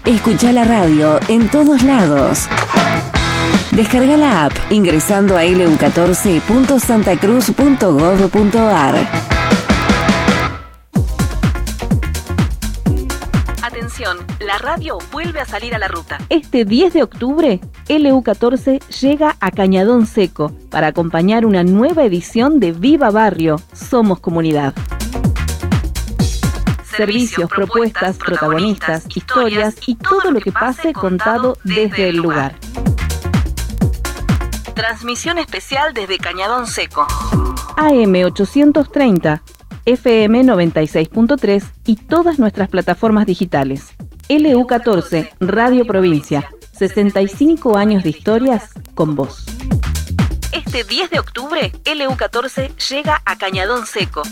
Escucha la radio en todos lados. Descarga la app ingresando a lu14.santacruz.gov.ar. Atención, la radio vuelve a salir a la ruta. Este 10 de octubre, LU14 llega a Cañadón Seco para acompañar una nueva edición de Viva Barrio, Somos Comunidad. Servicios, propuestas, protagonistas, historias y todo lo que pase contado desde el lugar. Transmisión especial desde Cañadón Seco. AM 830, FM 96.3 y todas nuestras plataformas digitales. LU14, Radio Provincia, 65 años de historias con vos. Este 10 de octubre, LU14 llega a Cañadón Seco.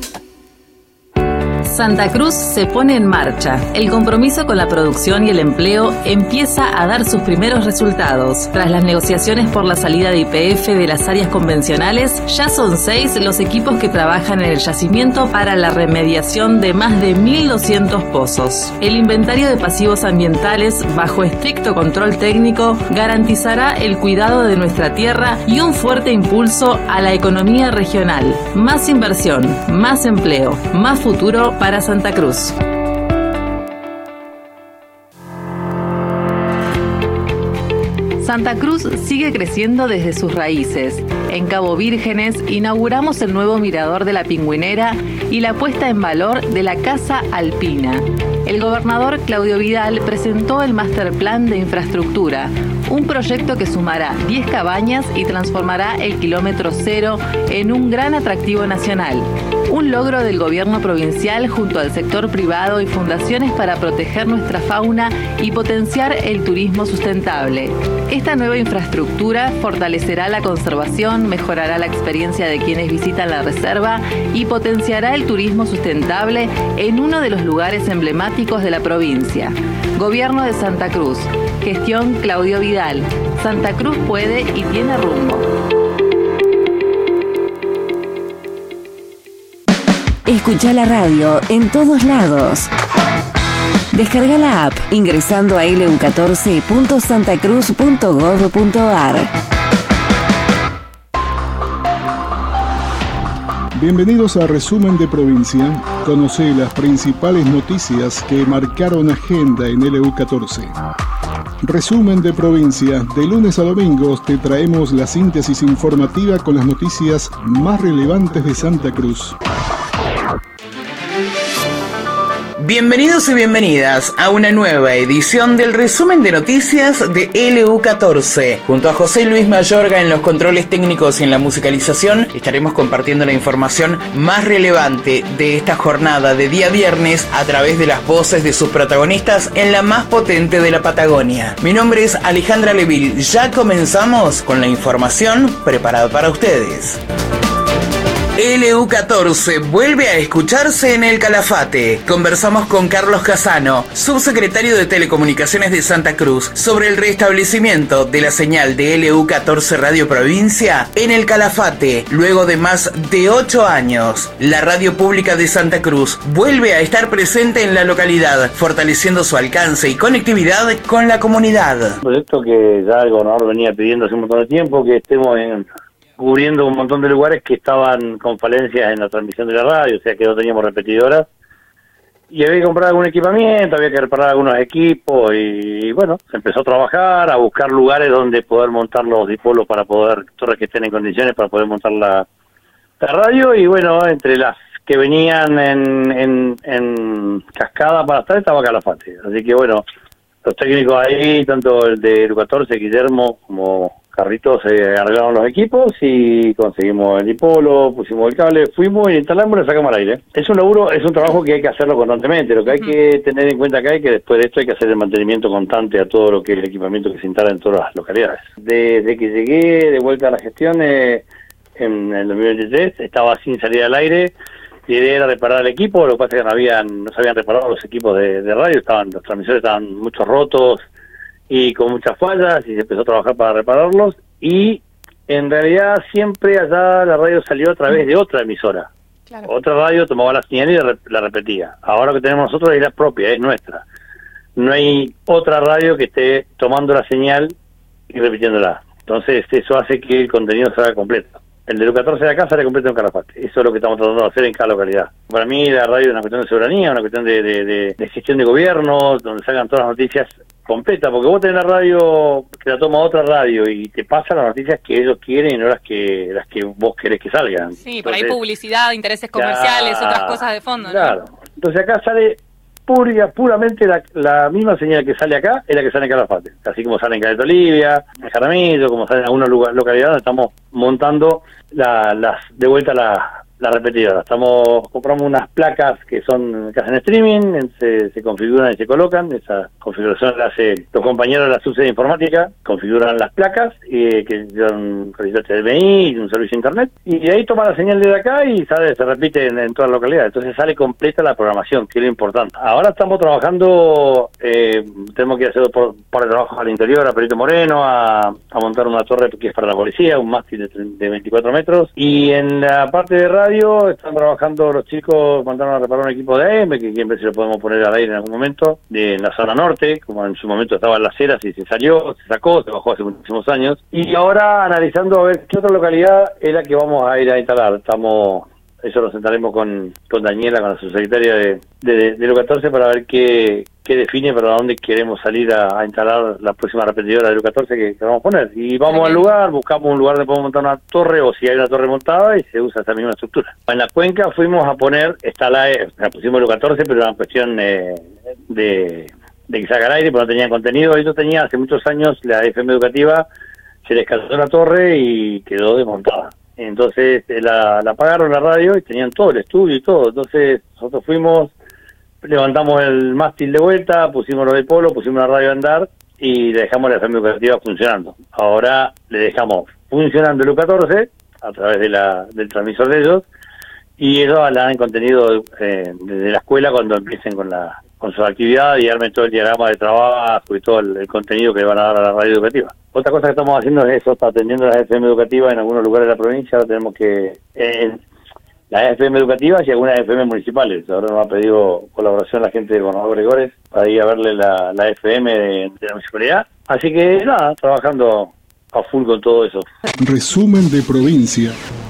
Santa Cruz se pone en marcha. El compromiso con la producción y el empleo empieza a dar sus primeros resultados. Tras las negociaciones por la salida de YPF de las áreas convencionales, ya son 6 los equipos que trabajan en el yacimiento para la remediación de más de 1.200 pozos. El inventario de pasivos ambientales, bajo estricto control técnico, garantizará el cuidado de nuestra tierra y un fuerte impulso a la economía regional. Más inversión, más empleo, más futuro para Santa Cruz. Santa Cruz sigue creciendo desde sus raíces. En Cabo Vírgenes inauguramos el nuevo mirador de la Pingüinera y la puesta en valor de la Casa Alpina. El gobernador Claudio Vidal presentó el Master Plan de Infraestructura, un proyecto que sumará 10 cabañas y transformará el kilómetro cero en un gran atractivo nacional. Un logro del gobierno provincial junto al sector privado y fundaciones para proteger nuestra fauna y potenciar el turismo sustentable. Esta nueva infraestructura fortalecerá la conservación, mejorará la experiencia de quienes visitan la reserva y potenciará el turismo sustentable en uno de los lugares emblemáticos de la provincia. Gobierno de Santa Cruz. Gestión Claudio Vidal. Santa Cruz puede y tiene rumbo. Escucha la radio en todos lados. Descarga la app ingresando a lu14.santacruz.gov.ar. Bienvenidos a Resumen de Provincia. Conoce las principales noticias que marcaron agenda en LU14. Resumen de Provincia. De lunes a domingos te traemos la síntesis informativa con las noticias más relevantes de Santa Cruz. Bienvenidos y bienvenidas a una nueva edición del resumen de noticias de LU14. Junto a José Luis Mayorga en los controles técnicos y en la musicalización, estaremos compartiendo la información más relevante de esta jornada de día viernes a través de las voces de sus protagonistas en la más potente de la Patagonia. Mi nombre es Alejandra Leville. Ya comenzamos con la información preparada para ustedes. LU14 vuelve a escucharse en el Calafate. Conversamos con Carlos Casano, subsecretario de Telecomunicaciones de Santa Cruz, sobre el restablecimiento de la señal de LU14 Radio Provincia en el Calafate, luego de más de 8 años. La radio pública de Santa Cruz vuelve a estar presente en la localidad, fortaleciendo su alcance y conectividad con la comunidad. Un proyecto que ya el gobernador venía pidiendo hace un montón de tiempo, que estemos cubriendo un montón de lugares que estaban con falencias en la transmisión de la radio, o sea que no teníamos repetidoras, y había que comprar algún equipamiento, había que reparar algunos equipos, y bueno, se empezó a trabajar, a buscar lugares donde poder montar los dipolos para poder, torres que estén en condiciones para poder montar la radio, y bueno, entre las que venían en cascada para estar estaba Calafate, así que bueno, los técnicos ahí, tanto el de LU14, Guillermo, como Carritos, arreglaron los equipos y conseguimos el dipolo, pusimos el cable, fuimos y instalamos y le sacamos al aire. Es un laburo, es un trabajo que hay que hacerlo constantemente. Lo que hay que tener en cuenta acá es que después de esto hay que hacer el mantenimiento constante a todo lo que es el equipamiento que se instala en todas las localidades. Desde que llegué de vuelta a la gestión en el 2023, estaba sin salir al aire. La idea era reparar el equipo, lo que pasa es que no se habían reparado los equipos de radio, los transmisores estaban muchos rotos y con muchas fallas, y se empezó a trabajar para repararlos, y en realidad siempre allá la radio salió a través de otra emisora. Claro. Otra radio tomaba la señal y la repetía. Ahora lo que tenemos nosotros es la propia, es nuestra. no hay otra radio que esté tomando la señal y repitiéndola. Entonces eso hace que el contenido salga completo. El de LU14 de acá sale completo en Calafate. Eso es lo que estamos tratando de hacer en cada localidad. Para mí la radio es una cuestión de soberanía, una cuestión de gestión de gobierno, donde salgan todas las noticias completas, porque vos tenés la radio que la toma otra radio y te pasa las noticias que ellos quieren y no las que vos querés que salgan. Sí, Entonces, por ahí publicidad, intereses comerciales, otras cosas de fondo, ¿no? Claro. Entonces acá sale puramente la misma señal que sale acá es la que sale en Calafate, así como sale en Caleta Olivia, en Jaramillo, como sale en algunas localidades donde estamos montando de vuelta la repetidora. Compramos unas placas que hacen streaming, se configuran y se colocan. Esa configuración la hacen los compañeros de la subsede de informática, configuran las placas que son registros HDMI y un servicio de internet, y de ahí toma la señal de acá y se repite en toda la localidad. Entonces sale completa la programación, que es lo importante. Ahora estamos trabajando, tenemos que hacer por de trabajos al interior, a Perito Moreno, a montar una torre que es para la policía, un mástil de 24 metros, y en la parte de radio están trabajando los chicos, mandaron a reparar un equipo de AM, que siempre se lo podemos poner al aire en algún momento, en la zona norte, como en su momento estaba en Las Heras y se sacó, se bajó hace muchísimos años, y ahora analizando a ver qué otra localidad es la que vamos a ir a instalar. Eso lo sentaremos con Daniela, con la subsecretaria de LU14, para ver qué define para dónde queremos salir a instalar la próxima repetidora de LU14 que vamos a poner. Y vamos al lugar, buscamos un lugar donde podemos montar una torre, o si hay una torre montada, y se usa esa misma estructura. En la cuenca fuimos a poner, la pusimos LU14, pero era una cuestión de que saca al aire, porque no tenían contenido. Ellos tenían hace muchos años la FM educativa, se les cayó la torre y quedó desmontada. Entonces la apagaron la radio y tenían todo el estudio y todo. Entonces nosotros fuimos, levantamos el mástil de vuelta, pusimos los de polo, pusimos la radio a andar y le dejamos la FM educativa funcionando. Ahora le dejamos funcionando el LU14 a través del transmisor de ellos, y ellos harán contenido desde la escuela cuando empiecen con su actividad, y armen todo el diagrama de trabajo y todo el contenido que le van a dar a la radio educativa. Otra cosa que estamos haciendo es eso, está atendiendo las FM educativas en algunos lugares de la provincia. Ahora tenemos que las FM educativas y algunas FM municipales. Ahora nos ha pedido colaboración la gente de Gobernador Gregores para ir a verle la FM de la municipalidad. Así que nada, trabajando a full con todo eso. Resumen de provincia.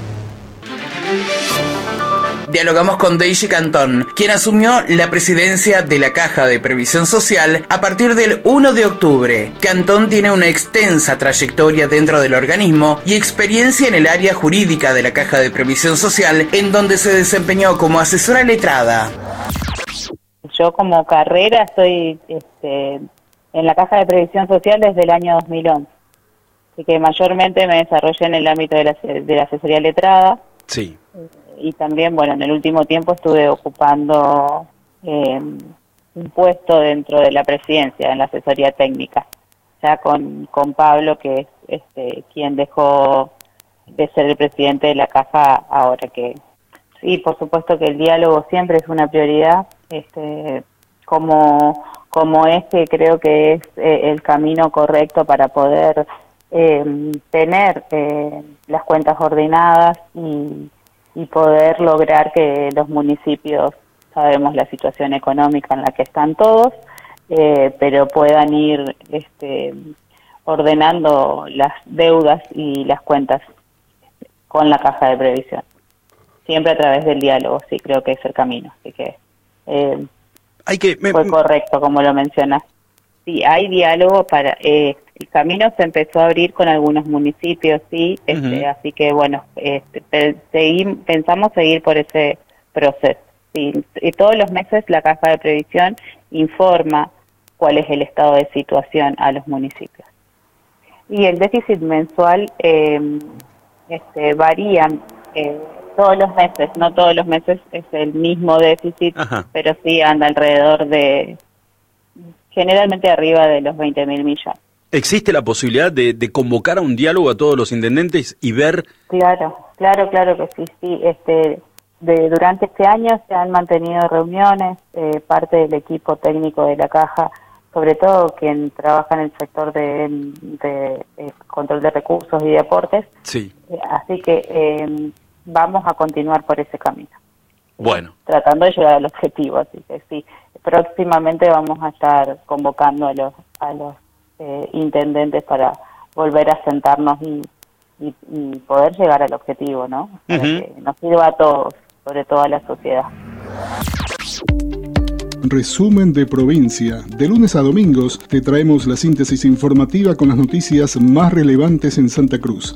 Dialogamos con Deiji Cantón, quien asumió la presidencia de la Caja de Previsión Social a partir del 1 de octubre. Cantón tiene una extensa trayectoria dentro del organismo y experiencia en el área jurídica de la Caja de Previsión Social, en donde se desempeñó como asesora letrada. Yo como carrera estoy en la Caja de Previsión Social desde el año 2011, así que mayormente me desarrollé en el ámbito de la asesoría letrada. Sí. Y también, bueno, en el último tiempo estuve ocupando un puesto dentro de la presidencia, en la asesoría técnica, ya con Pablo, que es quien dejó de ser el presidente de la Caja ahora. Que sí, por supuesto que el diálogo siempre es una prioridad, como creo que es el camino correcto para poder tener las cuentas ordenadas y poder lograr que los municipios, sabemos la situación económica en la que están todos, pero puedan ir ordenando las deudas y las cuentas con la Caja de Previsión. Siempre a través del diálogo, sí, creo que es el camino. Así que fue correcto, como lo mencionas. Sí, hay diálogo para... el camino se empezó a abrir con algunos municipios, sí, así que bueno, pensamos seguir por ese proceso. Sí, y todos los meses la Caja de Previsión informa cuál es el estado de situación a los municipios. Y el déficit mensual varía todos los meses, no todos los meses es el mismo déficit, pero sí anda alrededor de, generalmente arriba de los 20.000 millones. ¿Existe la posibilidad de convocar a un diálogo a todos los intendentes y ver...? Claro que sí. Durante este año se han mantenido reuniones, parte del equipo técnico de la Caja, sobre todo quien trabaja en el sector de control de recursos y de aportes. Sí. Así que vamos a continuar por ese camino. Bueno. Tratando de llegar al objetivo, así que sí. próximamente vamos a estar convocando a los intendentes para volver a sentarnos y poder llegar al objetivo, ¿no? Para que nos sirva a todos, sobre todo a la sociedad. Resumen de provincia. De lunes a domingos te traemos la síntesis informativa con las noticias más relevantes en Santa Cruz.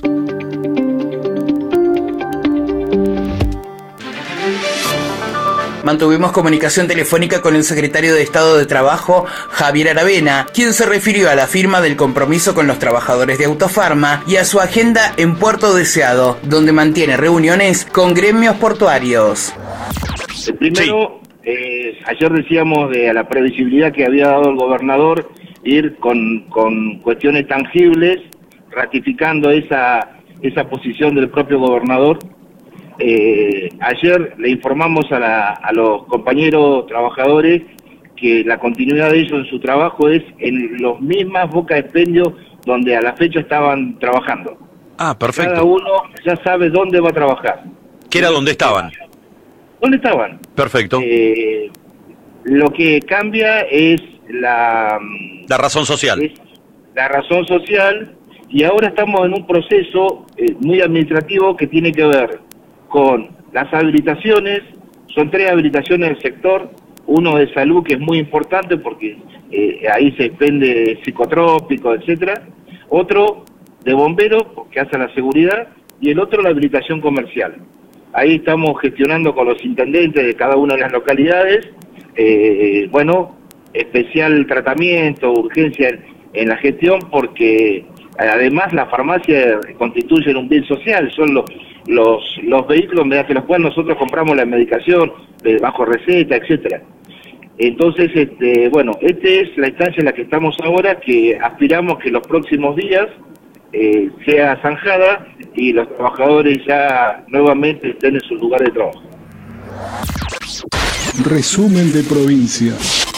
Mantuvimos comunicación telefónica con el secretario de Estado de Trabajo, Javier Aravena, quien se refirió a la firma del compromiso con los trabajadores de Autofarma y a su agenda en Puerto Deseado, donde mantiene reuniones con gremios portuarios. Primero, ayer decíamos a la previsibilidad que había dado el gobernador, ir con cuestiones tangibles, ratificando esa posición del propio gobernador. Ayer le informamos a los compañeros trabajadores que la continuidad de ellos en su trabajo es en los mismas bocas de expendio donde a la fecha estaban trabajando. Ah, perfecto. Cada uno ya sabe dónde va a trabajar. ¿Qué era donde estaban? ¿Dónde estaban? Perfecto. Lo que cambia es la razón social. La razón social, y ahora estamos en un proceso muy administrativo que tiene que ver con las habilitaciones. Son 3 habilitaciones del sector, uno de salud que es muy importante porque ahí se expende psicotrópicos, etcétera, otro de bomberos porque hace la seguridad y el otro la habilitación comercial. Ahí estamos gestionando con los intendentes de cada una de las localidades, especial tratamiento, urgencia en la gestión, porque además las farmacias constituyen un bien social, son los vehículos mediante los cuales nosotros compramos la medicación bajo receta, etcétera. Entonces, esta es la instancia en la que estamos ahora, que aspiramos que los próximos días sea zanjada y los trabajadores ya nuevamente estén en sus lugares de trabajo. Resumen de provincia.